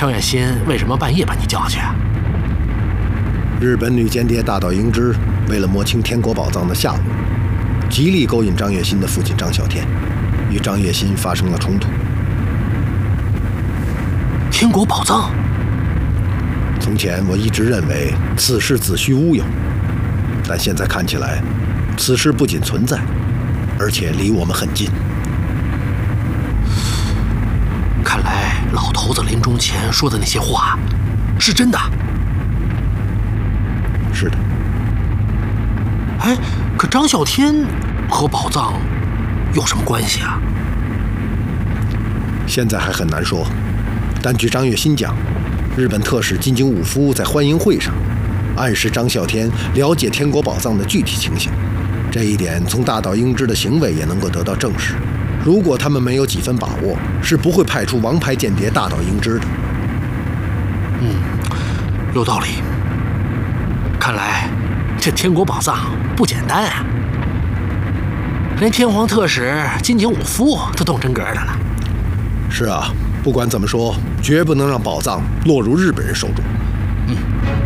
张月新为什么半夜把你叫去啊？ 日本女间谍大岛英之为了摸清天国宝藏的下落，极力勾引张月新的父亲张啸天，与张月新发生了冲突。 天国宝藏？ 从前我一直认为此事子虚乌有，但现在看起来，此事不仅存在，而且离我们很近。 看来老头子临终前说的那些话是真的。 是的。 哎，可张啸天和宝藏有什么关系啊？ 现在还很难说，但据张月新讲，日本特使金井武夫在欢迎会上暗示张啸天了解天国宝藏的具体情形，这一点从大岛英之的行为也能够得到证实。如果他们没有几分把握，是不会派出王牌间谍大岛英之的。 有道理。看来这天国宝藏不简单啊，连天皇特使金井武夫都动真格的了。 是啊，不管怎么说，绝不能让宝藏落入日本人手中。